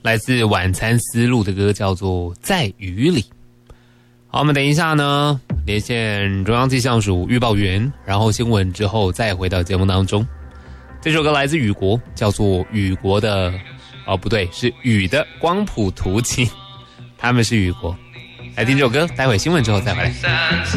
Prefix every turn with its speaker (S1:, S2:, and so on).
S1: 来自晚餐思路的歌叫做《在雨里》。好，我们等一下呢，连线中央气象署预报员，然后新闻之后再回到节目当中。这首歌来自雨国，叫做雨国的，不对，是雨的光谱图景，他们是雨国。来听这首歌，待会新闻之后再回来。